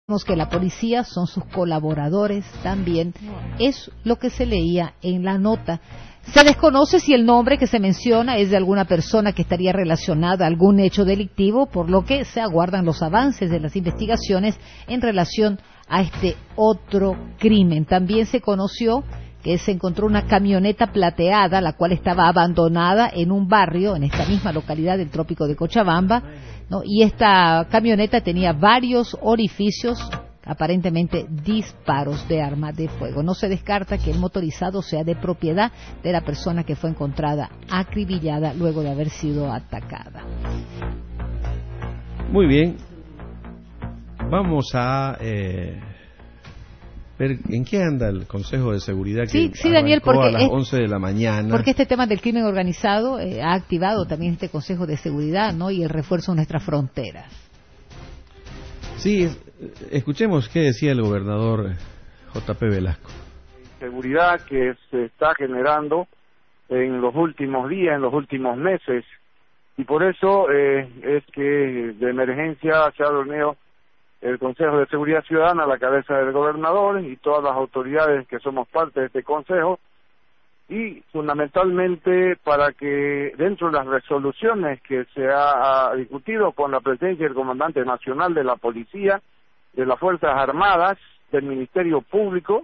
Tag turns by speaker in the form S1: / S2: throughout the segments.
S1: que la policía son sus colaboradores también, es lo que se leía en la nota. Se desconoce si el nombre que se menciona es de alguna persona que estaría relacionada a algún hecho delictivo, por lo que se aguardan los avances de las investigaciones en relación a este otro crimen. También se conoció que se encontró una camioneta plateada, la cual estaba abandonada en un barrio, en esta misma localidad del trópico de Cochabamba, ¿no? Y esta camioneta tenía varios orificios, aparentemente disparos de arma de fuego. No se descarta que el motorizado sea de propiedad de la persona que fue encontrada acribillada luego de haber sido atacada.
S2: Muy bien. Vamos a ver en qué anda el Consejo de Seguridad que
S1: sí, Daniel, porque
S2: a las 11 de la mañana.
S1: Porque este tema del crimen organizado ha activado también este Consejo de Seguridad, ¿no? Y el refuerzo de nuestras fronteras.
S2: Sí, escuchemos qué decía el gobernador J.P. Velasco.
S3: Seguridad que se está generando en los últimos días, en los últimos meses, y por eso es que de emergencia se ha reunido el Consejo de Seguridad Ciudadana a la cabeza del gobernador y todas las autoridades que somos parte de este consejo, y fundamentalmente para que dentro de las resoluciones que se ha discutido con la presencia del comandante nacional de la policía, de las Fuerzas Armadas, del Ministerio Público.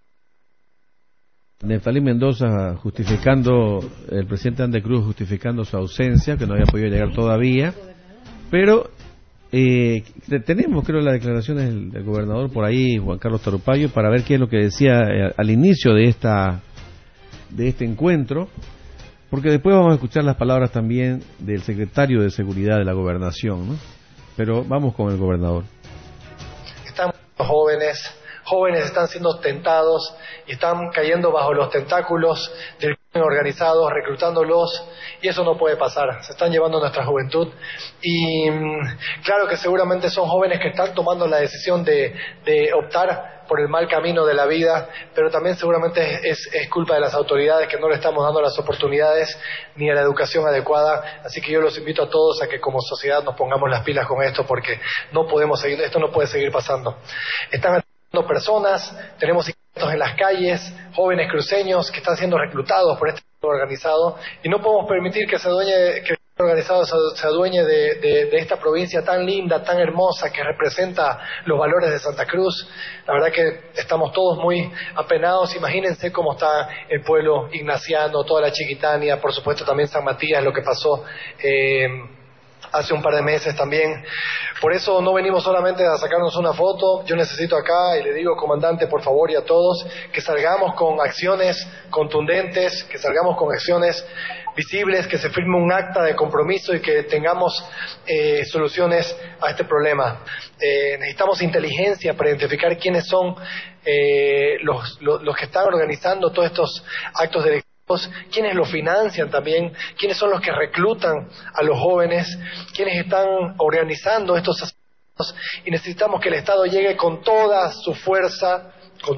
S2: Neftalí Mendoza justificando, el presidente Ande Cruz justificando su ausencia, que no había podido llegar todavía, pero tenemos, creo, las declaraciones del gobernador por ahí, Juan Carlos Tarupayo, para ver qué es lo que decía al inicio de este encuentro, porque después vamos a escuchar las palabras también del secretario de Seguridad de la Gobernación, ¿no? Pero vamos con el gobernador.
S4: Están jóvenes están siendo tentados y están cayendo bajo los tentáculos del crimen organizado, reclutándolos, y eso no puede pasar. Se están llevando nuestra juventud y claro que seguramente son jóvenes que están tomando la decisión de optar por el mal camino de la vida, pero también seguramente es culpa de las autoridades que no le estamos dando las oportunidades ni a la educación adecuada. Así que yo los invito a todos a que como sociedad nos pongamos las pilas con esto, porque no podemos seguir, esto no puede seguir pasando. Están personas, tenemos en las calles, jóvenes cruceños que están siendo reclutados por este organizado, y no podemos permitir que el organizado se adueñe de esta provincia tan linda, tan hermosa, que representa los valores de Santa Cruz. La verdad que estamos todos muy apenados. Imagínense cómo está el pueblo ignaciano, toda la Chiquitania, por supuesto también San Matías, lo que pasó hace un par de meses también. Por eso no venimos solamente a sacarnos una foto. Yo necesito acá, y le digo, comandante, por favor, y a todos, que salgamos con acciones contundentes, que salgamos con acciones visibles, que se firme un acta de compromiso y que tengamos soluciones a este problema. Necesitamos inteligencia para identificar quiénes son los que están organizando todos estos actos delictivos, quiénes los financian también, quiénes son los que reclutan a los jóvenes, quiénes están organizando estos asesinatos, y necesitamos que el Estado llegue con toda su fuerza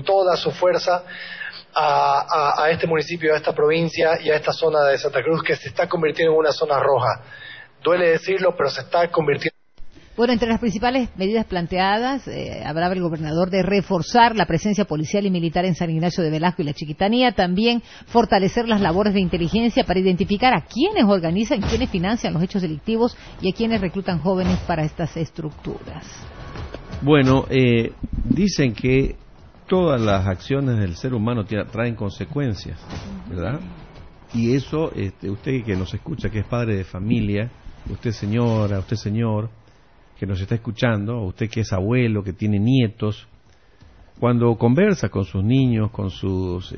S4: a este municipio, a esta provincia y a esta zona de Santa Cruz, que se está convirtiendo en una zona roja. Duele decirlo, pero se está convirtiendo.
S1: Bueno, entre las principales medidas planteadas, hablaba el gobernador de reforzar la presencia policial y militar en San Ignacio de Velasco y la Chiquitanía, también fortalecer las labores de inteligencia para identificar a quienes organizan, quienes financian los hechos delictivos y a quienes reclutan jóvenes para estas estructuras. Bueno,
S2: dicen que todas las acciones del ser humano traen consecuencias, ¿verdad? Y eso, usted que nos escucha, que es padre de familia, usted señora, usted señor, que nos está escuchando, usted que es abuelo, que tiene nietos, cuando conversa con sus niños, con sus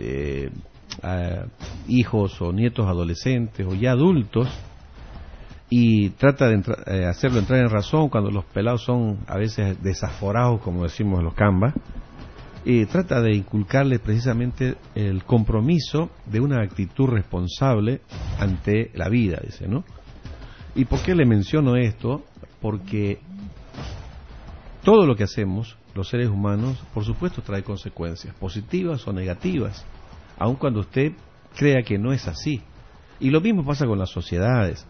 S2: hijos o nietos adolescentes o ya adultos, y trata de hacerlo entrar en razón cuando los pelados son a veces desaforados, como decimos en los cambas, trata de inculcarle precisamente el compromiso de una actitud responsable ante la vida, dice, ¿no? ¿Y por qué le menciono esto? Porque todo lo que hacemos, los seres humanos, por supuesto trae consecuencias, positivas o negativas, aun cuando usted crea que no es así. Y lo mismo pasa con las sociedades.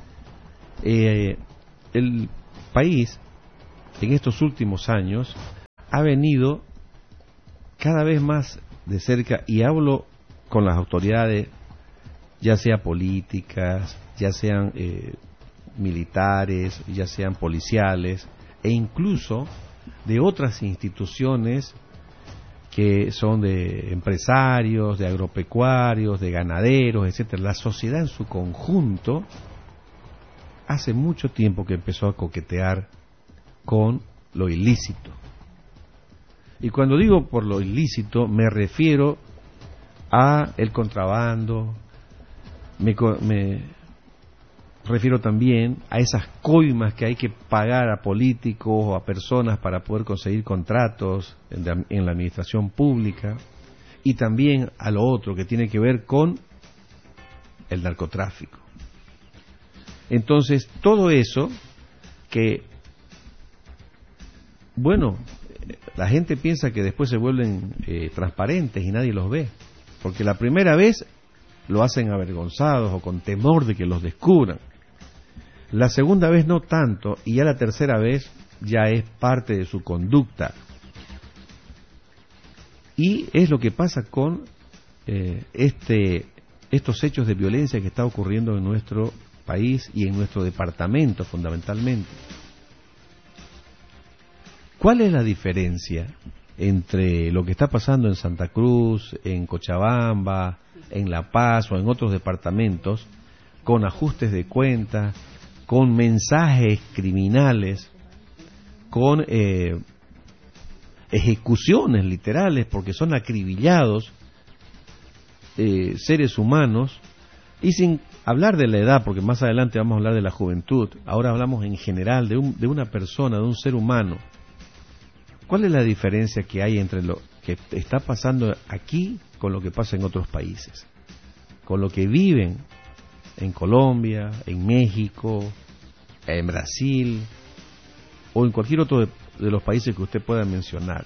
S2: El país, en estos últimos años, ha venido cada vez más de cerca, y hablo con las autoridades, ya sea políticas, ya sean militares, ya sean policiales, e incluso de otras instituciones que son de empresarios, de agropecuarios, de ganaderos, etcétera. La sociedad en su conjunto hace mucho tiempo que empezó a coquetear con lo ilícito. Y cuando digo por lo ilícito me refiero a el contrabando, me refiero también a esas coimas que hay que pagar a políticos o a personas para poder conseguir contratos en la administración pública, y también a lo otro que tiene que ver con el narcotráfico. Entonces, todo eso que, bueno, la gente piensa que después se vuelven transparentes y nadie los ve, porque la primera vez lo hacen avergonzados o con temor de que los descubran. La segunda vez no tanto, y ya la tercera vez ya es parte de su conducta. Y es lo que pasa con estos hechos de violencia que está ocurriendo en nuestro país y en nuestro departamento fundamentalmente. ¿Cuál es la diferencia entre lo que está pasando en Santa Cruz, en Cochabamba, en La Paz o en otros departamentos, con ajustes de cuentas, con mensajes criminales, con ejecuciones literales, porque son acribillados seres humanos, y sin hablar de la edad, porque más adelante vamos a hablar de la juventud, ahora hablamos en general de una persona, de un ser humano? ¿Cuál es la diferencia que hay entre lo que está pasando aquí con lo que pasa en otros países? Con lo que viven en Colombia, en México, en Brasil o en cualquier otro de los países que usted pueda mencionar.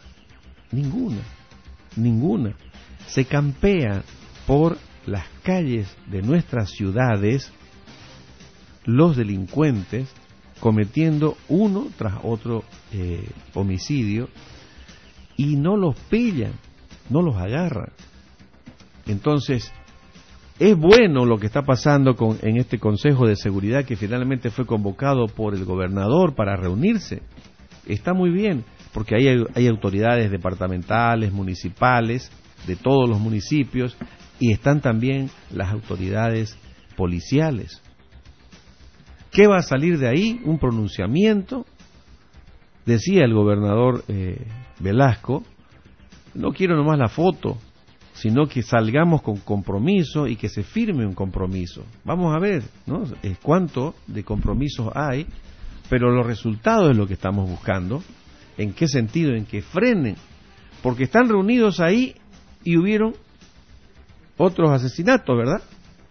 S2: Ninguna. Se campea por las calles de nuestras ciudades los delincuentes, cometiendo uno tras otro homicidio, y no los pillan, no los agarran. Entonces, es bueno lo que está pasando en este Consejo de Seguridad, que finalmente fue convocado por el gobernador para reunirse. Está muy bien, porque hay autoridades departamentales, municipales, de todos los municipios, y están también las autoridades policiales. ¿Qué va a salir de ahí? Un pronunciamiento. Decía el gobernador Velasco, no quiero nomás la foto, sino que salgamos con compromiso y que se firme un compromiso. Vamos a ver, ¿no?, cuánto de compromisos hay, pero los resultados es lo que estamos buscando. ¿En qué sentido? En que frenen, porque están reunidos ahí y hubieron otros asesinatos, ¿verdad?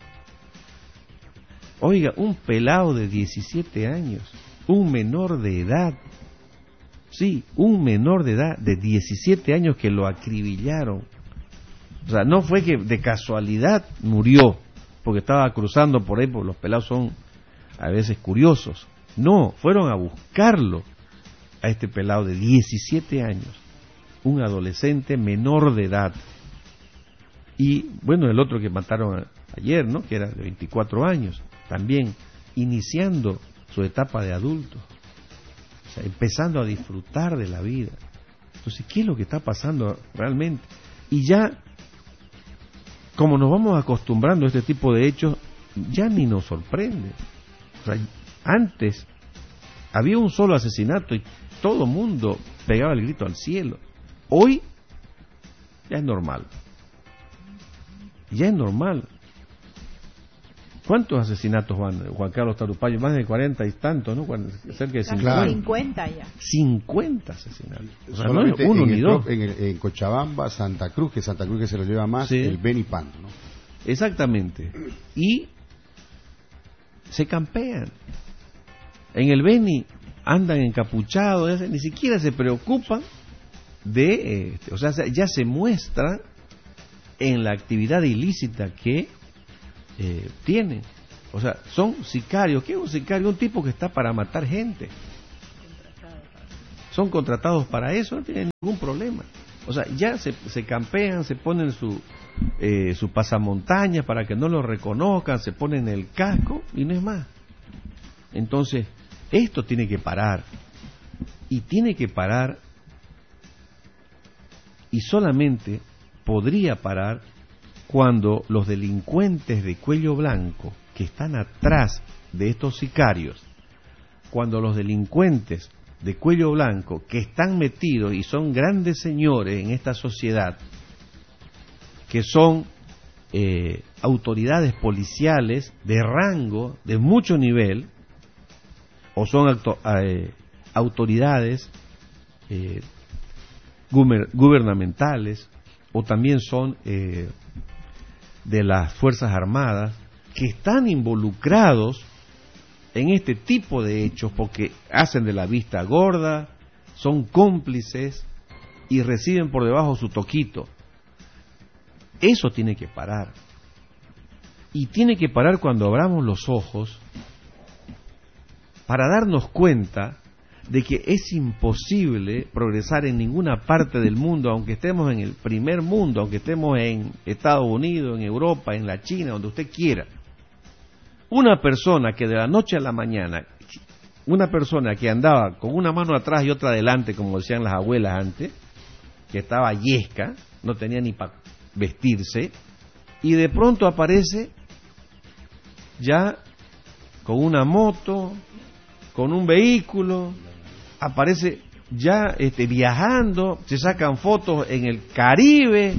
S2: Oiga, un pelado de 17 años, un menor de edad, sí, un menor de edad de 17 años que lo acribillaron. O sea, no fue que de casualidad murió porque estaba cruzando por ahí, porque los pelados son a veces curiosos. No, fueron a buscarlo a este pelado de 17 años, un adolescente menor de edad. Y bueno, el otro que mataron ayer, ¿no?, que era de 24 años, también iniciando su etapa de adulto, o sea, empezando a disfrutar de la vida. Entonces, ¿qué es lo que está pasando realmente? Y ya, como nos vamos acostumbrando a este tipo de hechos, ya ni nos sorprende. O sea, antes había un solo asesinato y todo el mundo pegaba el grito al cielo. Hoy ya es normal. Ya es normal. ¿Cuántos asesinatos van, Juan Carlos Tarupayo? Más de 40 y tantos, ¿no? Cerca de 50.
S5: Claro. 50 ya.
S2: 50 asesinatos. O sea, no es
S5: solamente
S2: uno ni dos.
S5: En Cochabamba, Santa Cruz que se lo lleva más, sí, el Beni Pando, ¿no?
S2: Exactamente. Y se campean. En el Beni andan encapuchados, ni siquiera se preocupan de... o sea, ya se muestra en la actividad ilícita que tienen. O sea, son sicarios. ¿Qué es un sicario? Un tipo que está para matar gente. son contratados para eso, no tienen ningún problema. O sea, ya se campean, se ponen su pasamontañas para que no lo reconozcan, se ponen el casco y no es más. Entonces, esto tiene que parar. Y tiene que parar, y solamente podría parar cuando los delincuentes de cuello blanco que están atrás de estos sicarios, cuando los delincuentes de cuello blanco que están metidos y son grandes señores en esta sociedad, que son autoridades policiales de rango, de mucho nivel, o son autoridades gubernamentales, o también son de las Fuerzas Armadas, que están involucrados en este tipo de hechos porque hacen de la vista gorda, son cómplices y reciben por debajo su toquito. Eso tiene que parar. Y tiene que parar cuando abramos los ojos para darnos cuenta de que es imposible progresar en ninguna parte del mundo, aunque estemos en el primer mundo, aunque estemos en Estados Unidos, en Europa, en la China, donde usted quiera. Una persona que de la noche a la mañana, una persona que andaba con una mano atrás y otra adelante, como decían las abuelas antes, que estaba yesca, no tenía ni para vestirse, y de pronto aparece ya con una moto, con un vehículo, aparece ya viajando, se sacan fotos en el Caribe.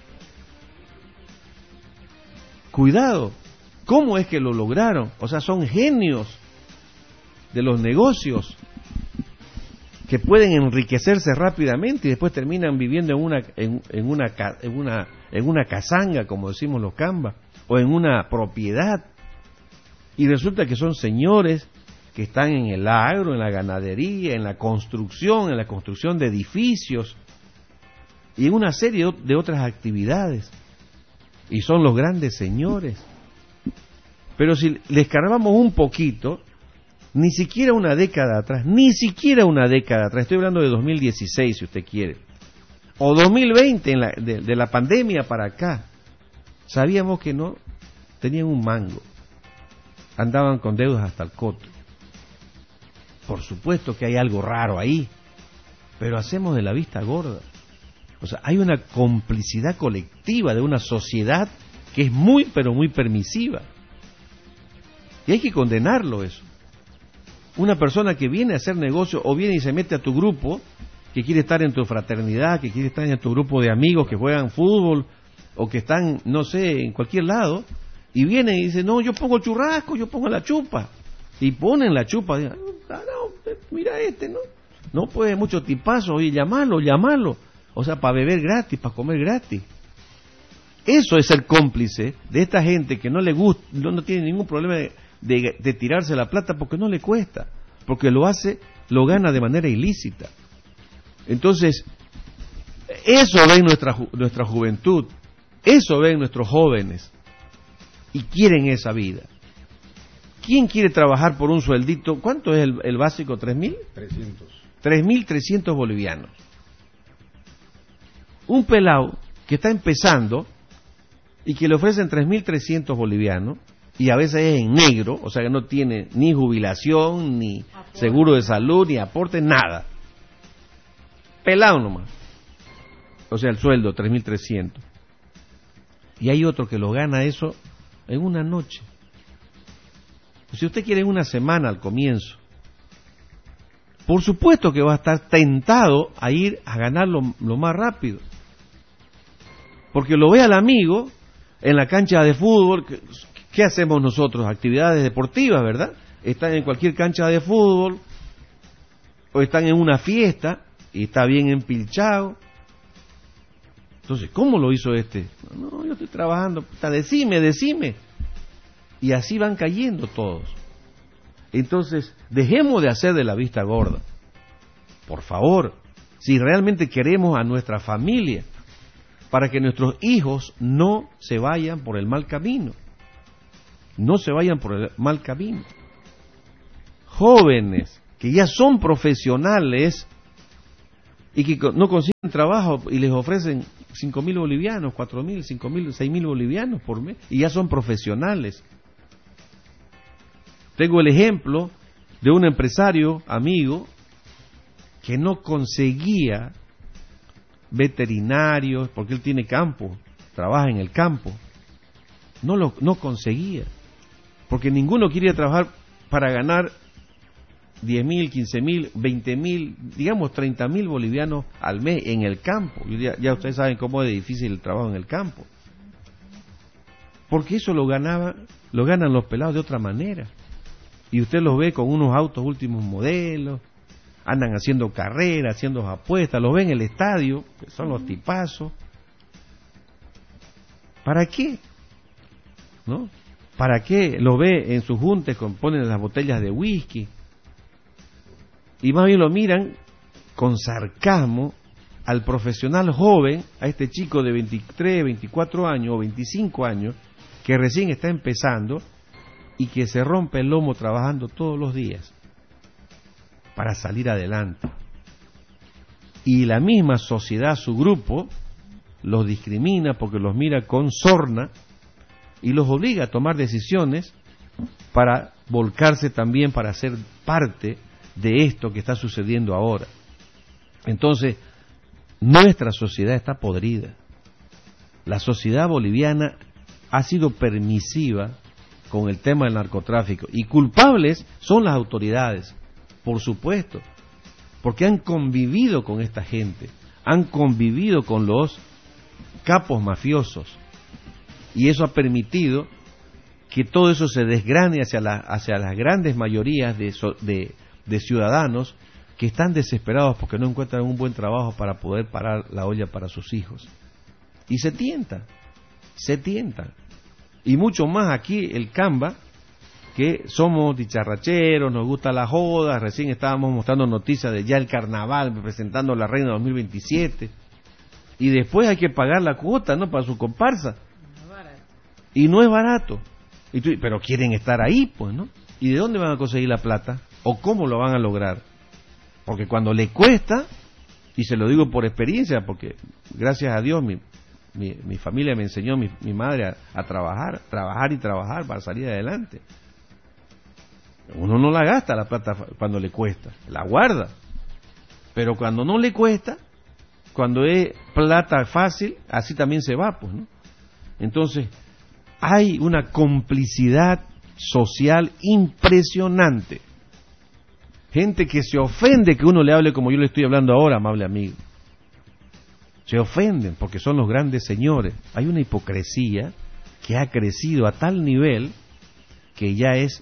S2: Cuidado, ¿cómo es que lo lograron? O sea, son genios de los negocios que pueden enriquecerse rápidamente y después terminan viviendo en una casanga, como decimos los cambas, o en una propiedad. Y resulta que son señores que están en el agro, en la ganadería, en la construcción de edificios y en una serie de otras actividades. Y son los grandes señores. Pero si le escarbamos un poquito, ni siquiera una década atrás, estoy hablando de 2016 si usted quiere, o 2020 de la pandemia para acá, sabíamos que no tenían un mango, andaban con deudas hasta el coto. Por supuesto que hay algo raro ahí, pero hacemos de la vista gorda. O sea, hay una complicidad colectiva de una sociedad que es muy, pero muy permisiva. Y hay que condenarlo eso. Una persona que viene a hacer negocio o viene y se mete a tu grupo, que quiere estar en tu fraternidad, que quiere estar en tu grupo de amigos que juegan fútbol o que están, no sé, en cualquier lado, y viene y dice, no, yo pongo el churrasco, yo pongo la chupa. Y ponen la chupa, y, mira ¿no? No puede mucho tipazo, oye, llamalo. O sea, para beber gratis, para comer gratis. Eso es ser cómplice de esta gente que no le gusta, no tiene ningún problema de tirarse la plata porque no le cuesta, porque lo gana de manera ilícita. Entonces, eso ven nuestra juventud, eso ven nuestros jóvenes y quieren esa vida. ¿Quién quiere trabajar por un sueldito? ¿Cuánto es el básico? ¿3.000?
S5: 300.
S2: 3.300 bolivianos. Un pelao que está empezando y que le ofrecen 3.300 bolivianos y a veces es en negro, o sea que no tiene ni jubilación, ni seguro de salud, ni aporte, nada. Pelao nomás. O sea, el sueldo, 3.300. Y hay otro que lo gana eso en una noche. Si usted quiere en una semana al comienzo, por supuesto que va a estar tentado a ir a ganar lo más rápido. Porque lo ve al amigo en la cancha de fútbol. ¿Qué hacemos nosotros? Actividades deportivas, ¿verdad? Están en cualquier cancha de fútbol o están en una fiesta y está bien empilchado. Entonces, ¿cómo lo hizo este? No, yo estoy trabajando. Decime. Y así van cayendo todos. Entonces, dejemos de hacer de la vista gorda. Por favor, si realmente queremos a nuestra familia, para que nuestros hijos no se vayan por el mal camino. No se vayan por el mal camino. Jóvenes que ya son profesionales y que no consiguen trabajo y les ofrecen 5.000 bolivianos, 4.000, 5.000, 6.000 bolivianos por mes, y ya son profesionales. Tengo el ejemplo de un empresario amigo que no conseguía veterinarios, porque él tiene campo, trabaja en el campo, no conseguía, porque ninguno quería trabajar para ganar 10.000, 15.000, 20.000, digamos 30.000 bolivianos al mes en el campo. Ya ustedes saben cómo es difícil el trabajo en el campo, porque eso lo ganan los pelados de otra manera, y usted los ve con unos autos últimos modelos, andan haciendo carreras, haciendo apuestas, los ve en el estadio, que son los tipazos. ¿Para qué? ¿No? ¿Para qué? Los ve en sus juntes, ponen las botellas de whisky, y más bien lo miran con sarcasmo al profesional joven, a este chico de 23, 24 años o 25 años, que recién está empezando y que se rompe el lomo trabajando todos los días para salir adelante. Y la misma sociedad, su grupo, los discrimina porque los mira con sorna y los obliga a tomar decisiones para volcarse también, para ser parte de esto que está sucediendo ahora. Entonces, nuestra sociedad está podrida. La sociedad boliviana ha sido permisiva con el tema del narcotráfico, y culpables son las autoridades, por supuesto, porque han convivido con esta gente, han convivido con los capos mafiosos, y eso ha permitido que todo eso se desgrane hacia las grandes mayorías de ciudadanos que están desesperados porque no encuentran un buen trabajo para poder parar la olla para sus hijos. Y se tientan. Y mucho más aquí el Camba, que somos dicharracheros, nos gusta la joda. Recién estábamos mostrando noticias de ya el carnaval, presentando la Reina 2027, y después hay que pagar la cuota, ¿no?, para su comparsa, y no es barato, pero quieren estar ahí, pues, ¿no? ¿Y de dónde van a conseguir la plata? ¿O cómo lo van a lograr? Porque cuando le cuesta, y se lo digo por experiencia, porque gracias a Dios mi familia me enseñó, mi madre, a trabajar para salir adelante. Uno no la gasta la plata cuando le cuesta, la guarda. Pero cuando no le cuesta, cuando es plata fácil, así también se va, pues, ¿no? Entonces, hay una complicidad social impresionante. Gente que se ofende que uno le hable como yo le estoy hablando ahora, amable amigo. Se ofenden porque son los grandes señores. Hay una hipocresía que ha crecido a tal nivel que ya es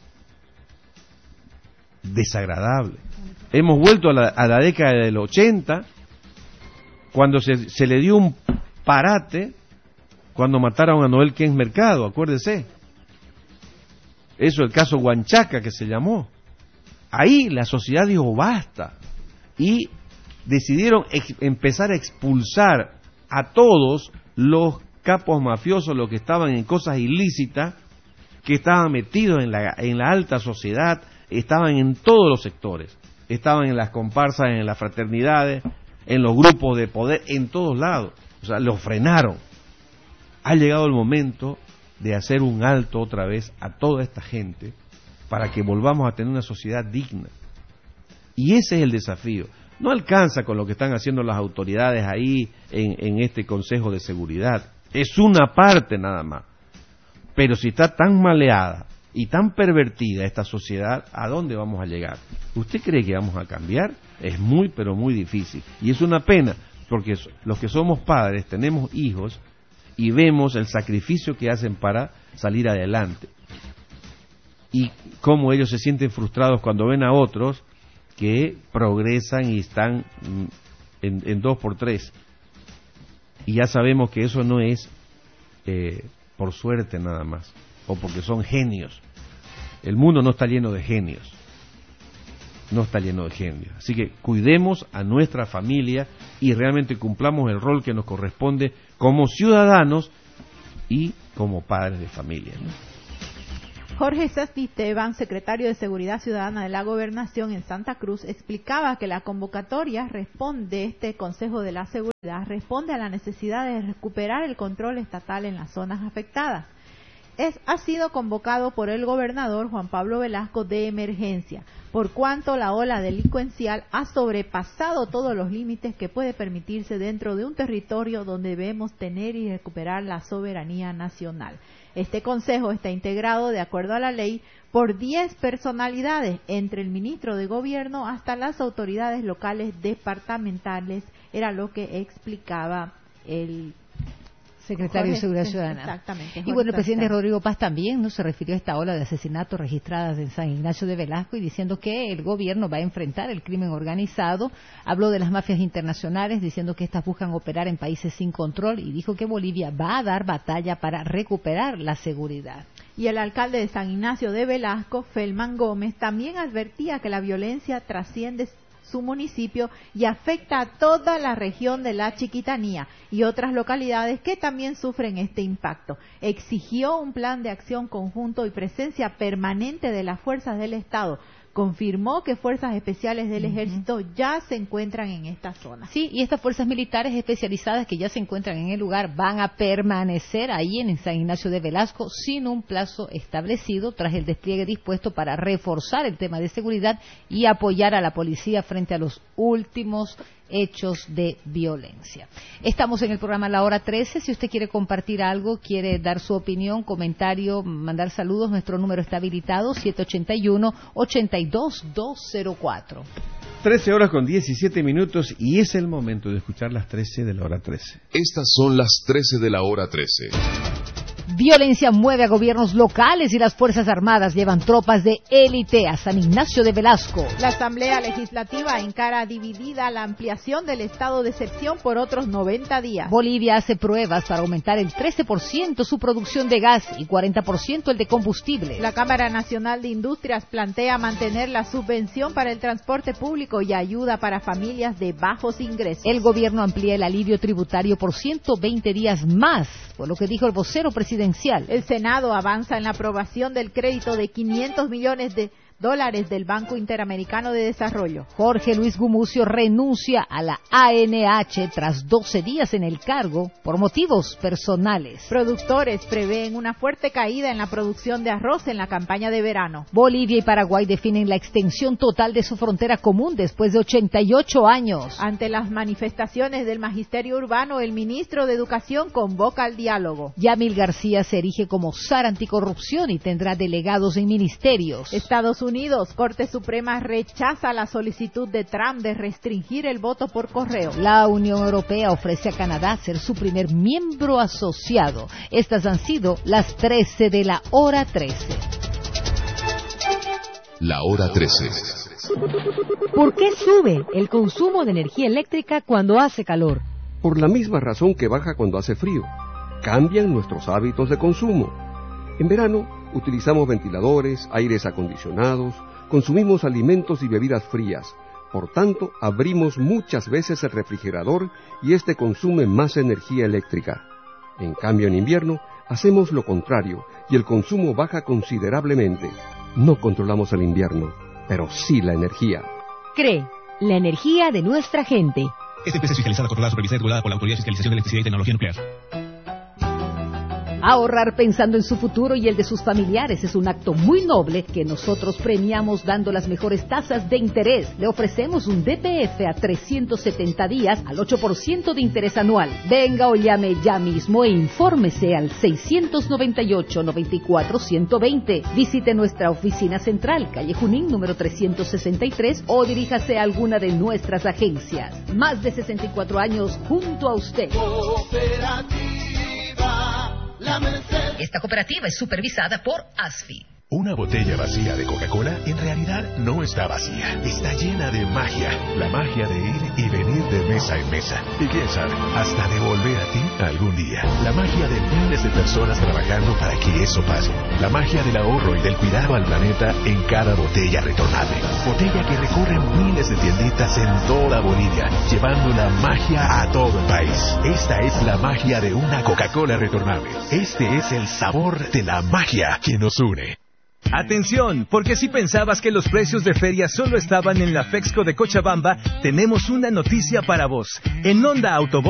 S2: desagradable. Hemos vuelto a la década del 80, cuando se le dio un parate cuando mataron a Noel Kens Mercado, acuérdese. Eso, el caso Huanchaca, que se llamó. Ahí la sociedad dijo basta, y decidieron empezar a expulsar a todos los capos mafiosos, los que estaban en cosas ilícitas, que estaban metidos en la alta sociedad, estaban en todos los sectores, estaban en las comparsas, en las fraternidades, en los grupos de poder, en todos lados. O sea, los frenaron. Ha llegado el momento de hacer un alto otra vez a toda esta gente para que volvamos a tener una sociedad digna. Y ese es el desafío. No alcanza con lo que están haciendo las autoridades ahí en este Consejo de Seguridad. Es una parte nada más. Pero si está tan maleada y tan pervertida esta sociedad, ¿a dónde vamos a llegar? ¿Usted cree que vamos a cambiar? Es muy, pero muy difícil. Y es una pena, porque los que somos padres tenemos hijos y vemos el sacrificio que hacen para salir adelante. Y cómo ellos se sienten frustrados cuando ven a otros que progresan y están en 2x3. Y ya sabemos que eso no es por suerte nada más, o porque son genios. El mundo no está lleno de genios. No está lleno de genios. Así que cuidemos a nuestra familia y realmente cumplamos el rol que nos corresponde como ciudadanos y como padres de familia, ¿no?
S6: Jorge Sastisteban, secretario de Seguridad Ciudadana de la Gobernación en Santa Cruz, explicaba que la convocatoria de este Consejo de la Seguridad responde a la necesidad de recuperar el control estatal en las zonas afectadas. Ha sido convocado por el gobernador Juan Pablo Velasco de emergencia, por cuanto la ola delincuencial ha sobrepasado todos los límites que puede permitirse dentro de un territorio donde debemos tener y recuperar la soberanía nacional. Este consejo está integrado, de acuerdo a la ley, por 10 personalidades, entre el ministro de Gobierno hasta las autoridades locales departamentales, era lo que explicaba el
S1: secretario de Seguridad Ciudadana.
S6: Exactamente.
S1: Y bueno, el presidente Rodrigo Paz también se refirió a esta ola de asesinatos registradas en San Ignacio de Velasco y diciendo que el gobierno va a enfrentar el crimen organizado. Habló de las mafias internacionales, diciendo que estas buscan operar en países sin control y dijo que Bolivia va a dar batalla para recuperar la seguridad.
S6: Y el alcalde de San Ignacio de Velasco, Felman Gómez, también advertía que la violencia trasciende su municipio y afecta a toda la región de la Chiquitanía y otras localidades que también sufren este impacto. Exigió un plan de acción conjunto y presencia permanente de las fuerzas del Estado. Confirmó que fuerzas especiales del ejército ya se encuentran en esta zona.
S1: Sí, y estas fuerzas militares especializadas que ya se encuentran en el lugar van a permanecer ahí en San Ignacio de Velasco sin un plazo establecido, tras el despliegue dispuesto para reforzar el tema de seguridad y apoyar a la policía frente a los últimos hechos de violencia. Estamos en el programa La Hora 13. Si usted quiere compartir algo, quiere dar su opinión, comentario, mandar saludos, nuestro número está habilitado, 781-82204.
S2: 13 horas con 17 minutos y es el momento de escuchar las 13 de la hora 13.
S7: Estas son las 13 de la hora 13.
S1: Violencia mueve a gobiernos locales y las Fuerzas Armadas llevan tropas de élite a San Ignacio de Velasco.
S6: La Asamblea Legislativa encara dividida la ampliación del estado de excepción por otros 90 días.
S1: Bolivia hace pruebas para aumentar el 13% su producción de gas y 40% el de combustible.
S6: La Cámara Nacional de Industrias plantea mantener la subvención para el transporte público y ayuda para familias de bajos ingresos.
S1: El gobierno amplía el alivio tributario por 120 días más, por lo que dijo el vocero presidencial.
S6: El Senado avanza en la aprobación del crédito de $500 millones del Banco Interamericano de Desarrollo.
S1: Jorge Luis Gumucio renuncia a la ANH tras 12 días en el cargo por motivos personales.
S6: Productores prevén una fuerte caída en la producción de arroz en la campaña de verano.
S1: Bolivia y Paraguay definen la extensión total de su frontera común después de 88 años.
S6: Ante las manifestaciones del magisterio urbano, el ministro de Educación convoca al diálogo.
S1: Yamil García se erige como zar anticorrupción y tendrá delegados en ministerios.
S6: Estados Unidos, Corte Suprema rechaza la solicitud de Trump de restringir el voto por correo.
S1: La Unión Europea ofrece a Canadá ser su primer miembro asociado. Estas han sido las 13 de la hora 13.
S7: La hora 13.
S8: ¿Por qué sube el consumo de energía eléctrica cuando hace calor?
S9: Por la misma razón que baja cuando hace frío. Cambian nuestros hábitos de consumo. En verano utilizamos ventiladores, aires acondicionados, consumimos alimentos y bebidas frías. Por tanto, abrimos muchas veces el refrigerador y este consume más energía eléctrica. En cambio, en invierno, hacemos lo contrario y el consumo baja considerablemente. No controlamos el invierno, pero sí la energía.
S8: CRE, la energía de nuestra gente.
S10: Esta empresa es fiscalizada, controlada, supervisada y regulada por la Autoridad de Fiscalización de Electricidad y Tecnología Nuclear.
S1: Ahorrar pensando en su futuro y el de sus familiares es un acto muy noble que nosotros premiamos dando las mejores tasas de interés. Le ofrecemos un DPF a 370 días al 8% de interés anual. Venga o llame ya mismo e infórmese al 698-94-120. Visite nuestra oficina central, calle Junín, número 363, o diríjase a alguna de nuestras agencias. Más de 64 años junto a usted. Esta cooperativa es supervisada por ASFI.
S11: Una botella vacía de Coca-Cola en realidad no está vacía, está llena de magia. La magia de ir y venir de mesa en mesa. Y quién sabe, hasta de volver a ti algún día. La magia de miles de personas trabajando para que eso pase. La magia del ahorro y del cuidado al planeta en cada botella retornable. Botella que recorre miles de tienditas en toda Bolivia, llevando la magia a todo el país. Esta es la magia de una Coca-Cola retornable. Este es el sabor de la magia que nos une.
S12: Atención, porque si pensabas que los precios de feria solo estaban en la Fexco de Cochabamba, tenemos una noticia para vos. En Honda Autobús